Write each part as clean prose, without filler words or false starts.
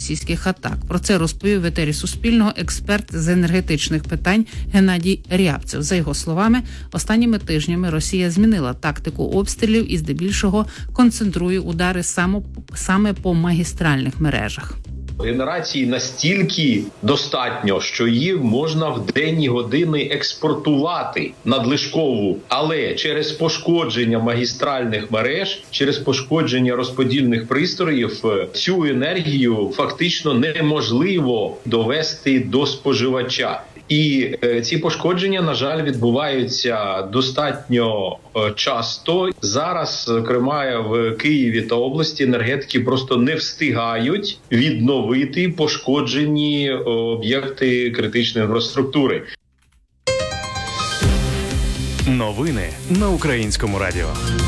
російських атак. Про це розповів в етері Суспільного експерт з енергетичних питань Геннадій Рябцев. За його словами, останніми тижнями Росія змінила тактику обстрілів і здебільшого концентрує удари саме по магістральних мережах. Генерації настільки достатньо, що її можна в денні години експортувати надлишкову, але через пошкодження магістральних мереж, через пошкодження розподільних пристроїв цю енергію фактично неможливо довести до споживача. І ці пошкодження, на жаль, відбуваються достатньо часто. Зараз, зокрема, в Києві та області енергетики просто не встигають відновити пошкоджені об'єкти критичної інфраструктури. Новини на Українському радіо.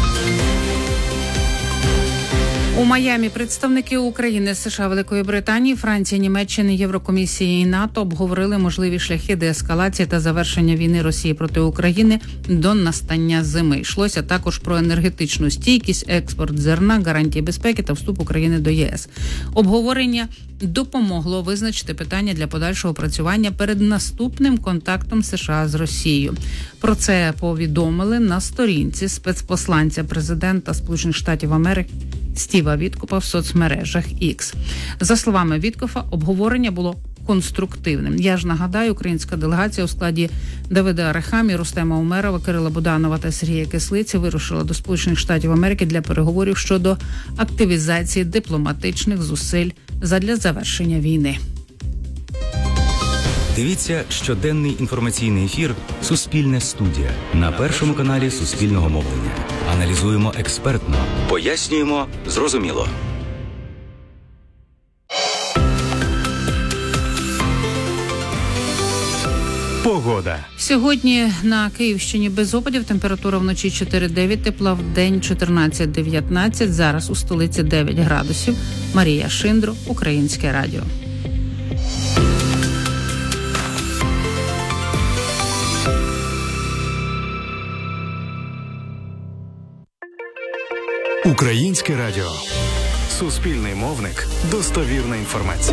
У Майамі представники України, США, Великої Британії, Франції, Німеччини, Єврокомісії і НАТО обговорили можливі шляхи деескалації та завершення війни Росії проти України до настання зими. Йшлося також про енергетичну стійкість, експорт зерна, гарантії безпеки та вступ України до ЄС. Обговорення допомогло визначити питання для подальшого опрацювання перед наступним контактом США з Росією. Про це повідомили на сторінці спецпосланця президента Сполучених Штатів Америки Стіва Віткофа в соцмережах X. За словами Віткофа, обговорення було конструктивним. Я ж нагадаю, українська делегація у складі Давида Арахамі, Рустема Умерова, Кирила Буданова та Сергія Кислиці вирушила до Сполучених Штатів Америки для переговорів щодо активізації дипломатичних зусиль задля завершення війни. Дивіться щоденний інформаційний ефір «Суспільне студія» на Першому каналі Суспільного мовлення. Аналізуємо експертно, пояснюємо зрозуміло. Погода. Сьогодні на Київщині без опадів, температура вночі 4-9, тепла в день 14-19, зараз у столиці 9 градусів. Марія Шиндро, Українське радіо. Українське радіо. Суспільний мовник. Достовірна інформація.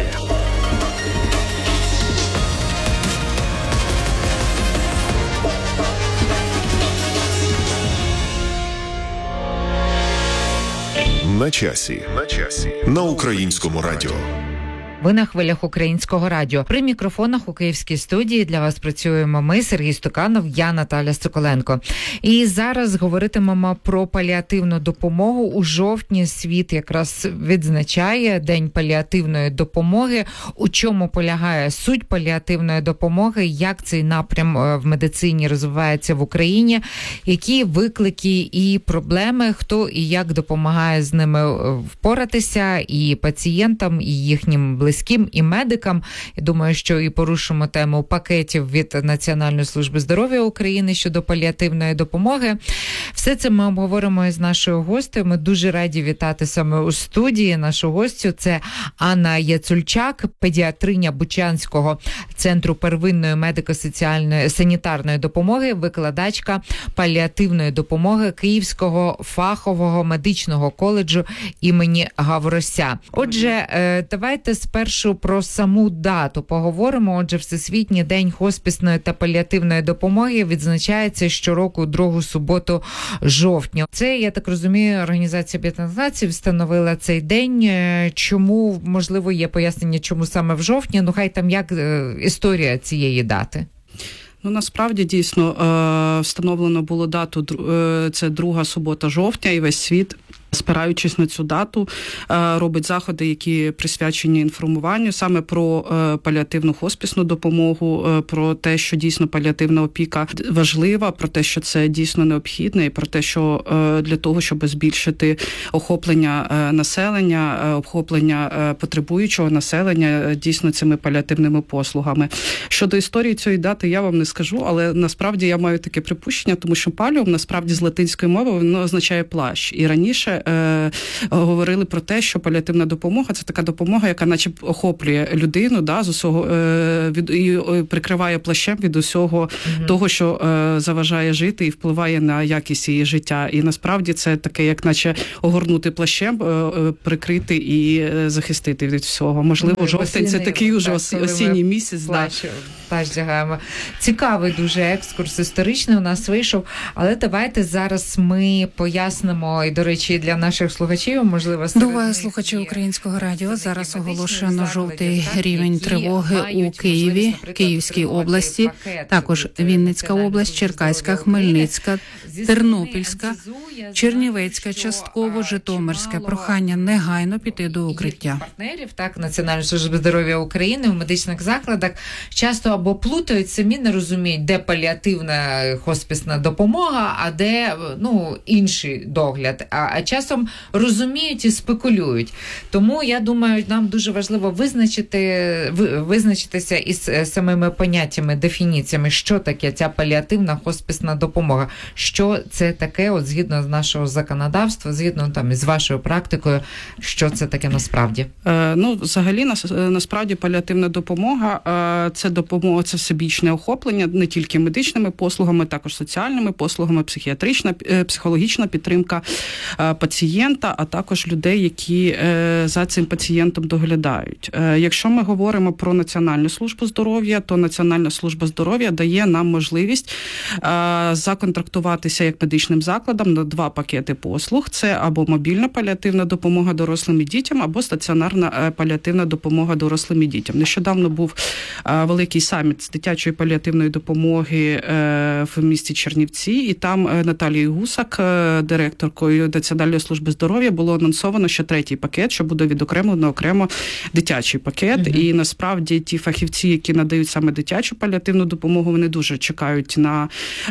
На часі. На Українському радіо. Ви на хвилях Українського радіо. При мікрофонах у Київській студії для вас працюємо ми, Сергій Стуканов, я Наталя Соколенко. І зараз говоритимемо про паліативну допомогу. У жовтні світ якраз відзначає День паліативної допомоги. У чому полягає суть паліативної допомоги, як цей напрям в медицині розвивається в Україні, які виклики і проблеми, хто і як допомагає з ними впоратися і пацієнтам, і їхнім близьким, і медикам. Я думаю, що і порушимо тему пакетів від Національної служби здоров'я України щодо паліативної допомоги. Все це ми обговоримо із нашою гостею. Ми дуже раді вітати саме у студії нашу гостю. Це Анна Яцульчак, педіатриня Бучанського центру первинної медико-соціальної санітарної допомоги, викладачка паліативної допомоги Київського фахового медичного коледжу імені Гаврося. Отже, давайте спершу про саму дату поговоримо. Отже, Всесвітній день хоспісної та паліативної допомоги відзначається щороку 2 суботу жовтня. Це, я так розумію, Організація Об'єднаних Націй встановила цей день. Чому, можливо, є пояснення, чому саме в жовтні? Ну, хай там як історія цієї дати? Ну, насправді, дійсно, встановлено було дату, це 2 субота жовтня, і весь світ, спираючись на цю дату, робить заходи, які присвячені інформуванню саме про паліативну хоспісну допомогу, про те, що дійсно паліативна опіка важлива, про те, що це дійсно необхідне, і про те, що для того, щоб збільшити охоплення населення, охоплення потребуючого населення дійсно цими паліативними послугами. Щодо історії цієї дати я вам не скажу, але насправді я маю таке припущення, тому що паліум насправді з латинської мови воно означає плащ. І раніше говорили про те, що паліативна допомога – це така допомога, яка наче охоплює людину, да, з усього, і прикриває плащем від усього того, що заважає жити і впливає на якість її життя. І насправді це таке, як наче огорнути плащем, прикрити і захистити від всього. Можливо, жовтень – це такий уже осінній місяць. Теж вдягаємо. Цікавий дуже екскурс історичний у нас вийшов, але давайте зараз ми пояснимо, і, до речі, для наших слухачів, можливо, Увага слухачів Українського радіо. Зараз оголошено жовтий рівень тривоги у Києві, Київській області, також Вінницька область, Черкаська, Хмельницька, Тернопільська, Чернівецька, частково Житомирська. Прохання негайно піти до укриття. Партнерів, так, Національної служби здоров'я України в медичних закладах часто або плутають, самі не розуміють, де паліативна хоспісна допомога, а де, інший догляд. А часом розуміють і спекулюють. Тому, я думаю, нам дуже важливо визначитися із самими поняттями, дефініціями, що таке ця паліативна хоспісна допомога. Що це таке, от згідно з нашого законодавства, згідно там із вашою практикою, що це таке насправді? Взагалі, насправді паліативна допомога – це допомога, це всебічне охоплення не тільки медичними послугами, також соціальними послугами, психіатрична, психологічна підтримка пацієнта, а також людей, які за цим пацієнтом доглядають. Якщо ми говоримо про Національну службу здоров'я, то Національна служба здоров'я дає нам можливість законтрактуватися як медичним закладом на 2 пакети послуг. Це або мобільна паліативна допомога дорослим і дітям, або стаціонарна паліативна допомога дорослим і дітям. Нещодавно був великий саміт з дитячої паліативної допомоги в місті Чернівці, і там Наталією Гусак, директоркою Національної служби здоров'я, було анонсовано, що 3-й пакет, що буде відокремлено окремо дитячий пакет. І насправді ті фахівці, які надають саме дитячу паліативну допомогу, вони дуже чекають на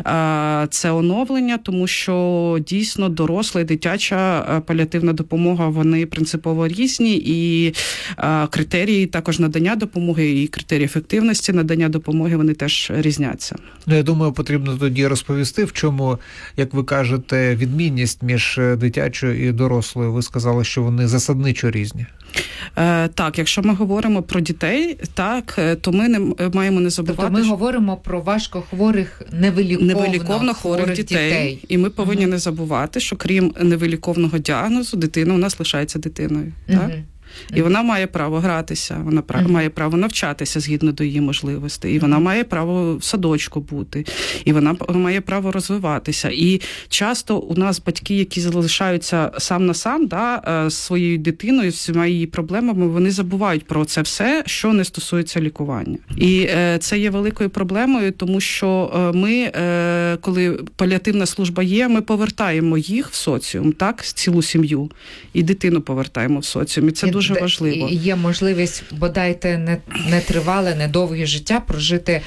це оновлення, тому що дійсно доросла і дитяча паліативна допомога, вони принципово різні, і критерії також надання допомоги, і критерії ефективності надання допомоги, вони теж різняться. Я думаю, потрібно тоді розповісти, в чому, як ви кажете, відмінність між дитячою і дорослою. Ви сказали, що вони засадничо різні. Так, якщо ми говоримо про дітей, так, то ми не маємо не забувати. Тобто ми говоримо про важкохворих, невиліковно хворих дітей. І ми повинні не забувати, що крім невиліковного діагнозу, дитина у нас лишається дитиною. Так? І вона має право гратися, вона має право навчатися згідно до її можливостей, і вона має право в садочку бути, і вона має право розвиватися. І часто у нас батьки, які залишаються сам на сам, з своєю дитиною, з всіма її проблемами, вони забувають про це все, що не стосується лікування. І це є великою проблемою, тому що ми, коли паліативна служба є, ми повертаємо їх в соціум, так, цілу сім'ю, і дитину повертаємо в соціум. І це дуже важливо. Є можливість, бодайте, не тривале, недовге життя, прожити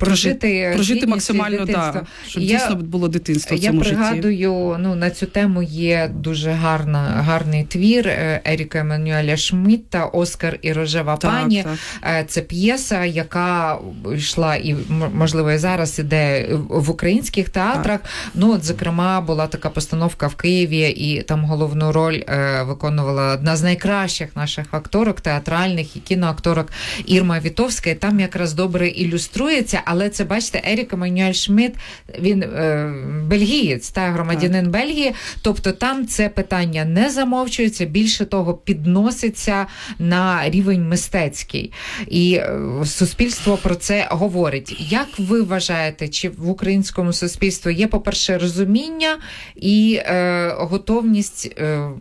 максимально, щоб дійсно було дитинство в цьому житті. Я пригадую, на цю тему є дуже гарний твір Еріка Еммануеля Шмідта «Оскар і рожева пані». Так. Це п'єса, яка йшла і, можливо, і зараз іде в українських театрах. Зокрема, була така постановка в Києві, і там головну роль виконувала одна з найкращих наших акторок, театральних і кіноакторок Ірма Вітовська. І там якраз добре ілюструється, але це, бачите, Ерік Еммануель Шмідт, він бельгієць, громадянин Бельгії, тобто там це питання не замовчується, більше того, підноситься на рівень мистецький. І суспільство про це говорить. Як ви вважаєте, чи в українському суспільстві є, по-перше, розуміння і готовність,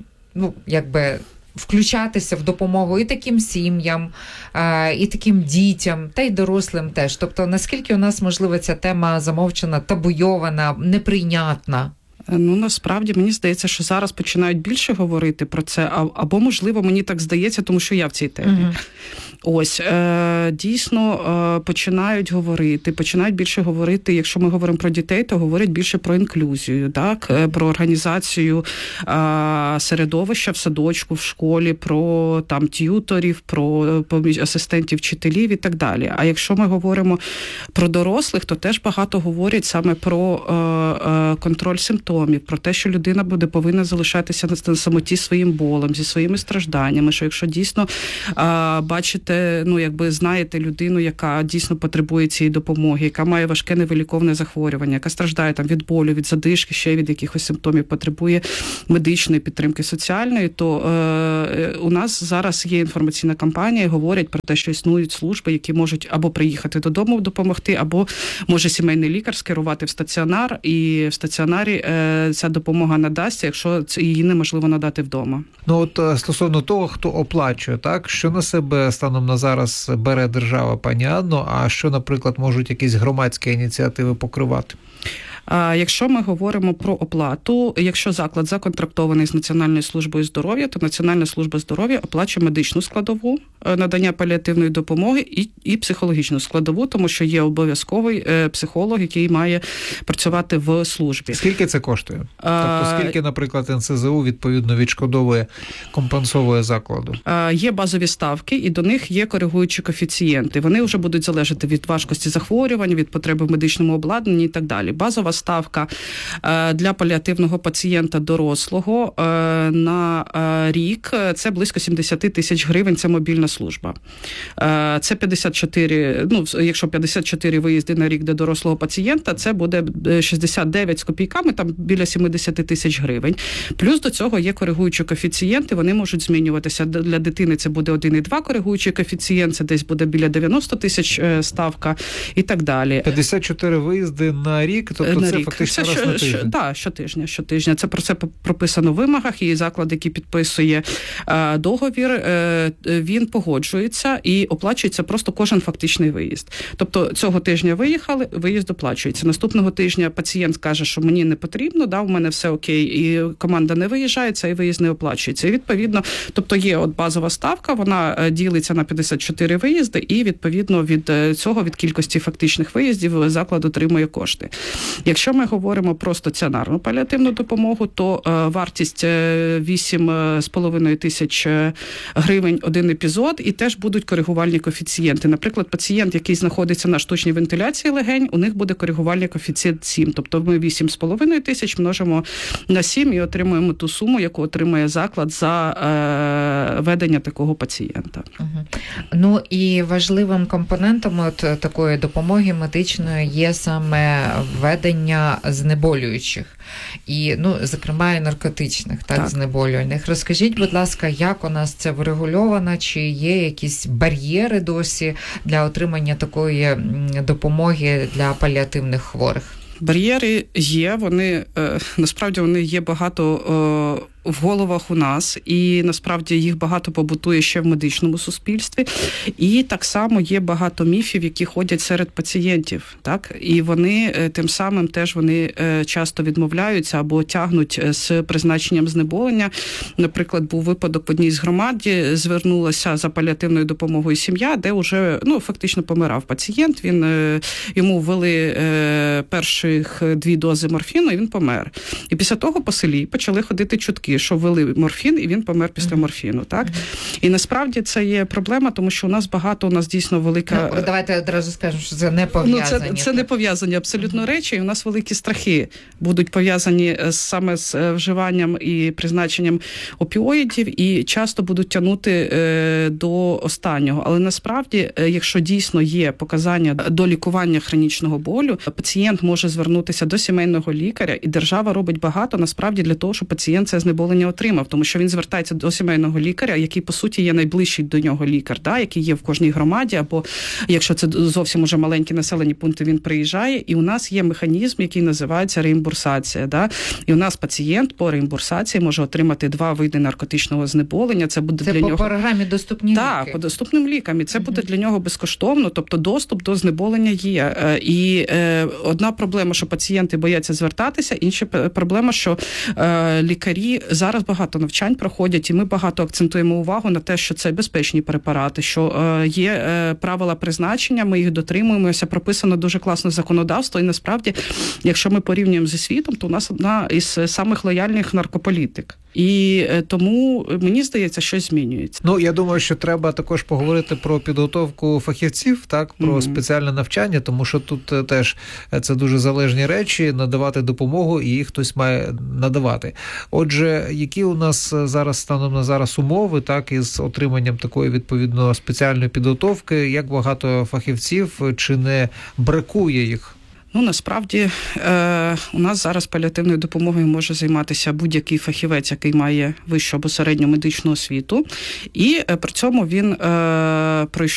включатися в допомогу і таким сім'ям, і таким дітям, та й дорослим теж. Тобто, наскільки у нас, можливо, ця тема замовчена, табуйована, неприйнятна? Насправді, мені здається, що зараз починають більше говорити про це, або, можливо, мені так здається, тому що я в цій темі. Ось, дійсно, починають більше говорити, якщо ми говоримо про дітей, то говорять більше про інклюзію, так, про організацію середовища в садочку, в школі, про там т'юторів, про асистентів вчителів і так далі. А якщо ми говоримо про дорослих, то теж багато говорять саме про контроль симптомів, про те, що людина повинна залишатися на самоті своїм болем, зі своїми стражданнями, що якщо дійсно бачите, знаєте людину, яка дійсно потребує цієї допомоги, яка має важке невиліковне захворювання, яка страждає там від болю, від задишки, ще від якихось симптомів, потребує медичної підтримки, соціальної, то у нас зараз є інформаційна кампанія, і говорять про те, що існують служби, які можуть або приїхати додому допомогти, або може сімейний лікар скерувати в стаціонар, і в стаціонарі ця допомога надасться, якщо її неможливо надати вдома. Стосовно того, хто оплачує, так, що на себе станом на зараз бере держава, пані Анно, а що, наприклад, можуть якісь громадські ініціативи покривати? Якщо ми говоримо про оплату, якщо заклад законтрактований з Національною службою здоров'я, то Національна служба здоров'я оплачує медичну складову, надання паліативної допомоги і психологічну складову, тому що є обов'язковий психолог, який має працювати в службі. Скільки це коштує? Тобто скільки, наприклад, НСЗУ відповідно відшкодовує, компенсовує закладу? Є базові ставки, і до них є коригуючі коефіцієнти. Вони вже будуть залежати від важкості захворювань, від потреби в медичному обладнанні і так далі. Базова ставка для паліативного пацієнта дорослого на рік – це близько 70 тисяч гривень, це мобільна служба. Це 54, якщо 54 виїзди на рік до дорослого пацієнта, це буде 69 з копійками, там біля 70 тисяч гривень. Плюс до цього є коригуючі коефіцієнти, вони можуть змінюватися. Для дитини це буде 1,2 коригуючий коефіцієнт, це десь буде біля 90 тисяч ставка і так далі. 54 виїзди на рік, тобто це фактично раз на тиждень? Так, щотижня. Це про це прописано в вимогах, і заклад, який підписує договір, він погоджується і оплачується просто кожен фактичний виїзд. Тобто цього тижня виїхали, виїзд оплачується. Наступного тижня пацієнт каже, що мені не потрібно, у мене все окей, і команда не виїжджає, цей виїзд не оплачується. І відповідно, тобто є базова ставка, вона ділиться на 54 виїзди, і відповідно від цього, від кількості фактичних виїздів, заклад отримує кошти. Якщо ми говоримо про стаціонарну паліативну допомогу, то вартість 8,5 тисяч гривень один епізод, і теж будуть коригувальні коефіцієнти. Наприклад, пацієнт, який знаходиться на штучній вентиляції легень, у них буде коригувальний коефіцієнт 7. Тобто ми 8,5 тисяч множимо на 7 і отримуємо ту суму, яку отримує заклад за ведення такого пацієнта. Ну і важливим компонентом такої допомоги медичної є саме введення знеболюючих і, зокрема, і наркотичних, так, знеболювальних. Розкажіть, будь ласка, як у нас це врегульовано, чи є якісь бар'єри досі для отримання такої допомоги для паліативних хворих? Бар'єри є, насправді вони є багато в головах у нас, і насправді їх багато побутує ще в медичному суспільстві. І так само є багато міфів, які ходять серед пацієнтів, так? І вони тим самим теж вони часто відмовляються або тягнуть з призначенням знеболення. Наприклад, був випадок в одній з громаді, звернулася за паліативною допомогою сім'я, де вже фактично помирав пацієнт. Йому ввели перших 2 дози морфіну, і він помер. І після того по селі почали ходити чутки, що ввели морфін, і він помер після морфіну, так? І насправді це є проблема, тому що у нас дійсно велика... Давайте одразу скажемо, що це не пов'язані. Це не пов'язані абсолютно речі, і у нас великі страхи будуть пов'язані саме з вживанням і призначенням опіоїдів, і часто будуть тягнути до останнього. Але насправді, якщо дійсно є показання до лікування хронічного болю, пацієнт може звернутися до сімейного лікаря, і держава робить багато, насправді, для того, щоб пацієнт це знеболення отримав, тому що він звертається до сімейного лікаря, який, по суті, є найближчий до нього лікар, який є в кожній громаді, або якщо це зовсім уже маленькі населені пункти, він приїжджає, і у нас є механізм, який називається реімбурсація. І у нас пацієнт по реімбурсації може отримати 2 види наркотичного знеболення. Це буде для нього... по програмі «Доступні ліки». Так, по доступним лікам. І це буде для нього безкоштовно, тобто доступ до знеболення є. І одна проблема, що пацієнти бояться звертатися, інша проблема, що лікарі Зараз багато навчань проходять, і ми багато акцентуємо увагу на те, що це безпечні препарати, що є правила призначення, ми їх дотримуємося, прописано дуже класне законодавство, і насправді, якщо ми порівнюємо зі світом, то у нас одна із самих лояльних наркополітик. І тому, мені здається, щось змінюється. Ну, я думаю, що треба також поговорити про підготовку фахівців, так, про спеціальне навчання, тому що тут теж це дуже залежні речі, надавати допомогу, і їх хтось має надавати. Отже, які у нас зараз станом на зараз умови, так, із отриманням такої, відповідно, спеціальної підготовки, як багато фахівців, чи не бракує їх? Ну, насправді, у нас зараз паліативною допомогою може займатися будь-який фахівець, який має вищу або середню медичну освіту, і при цьому він пройшов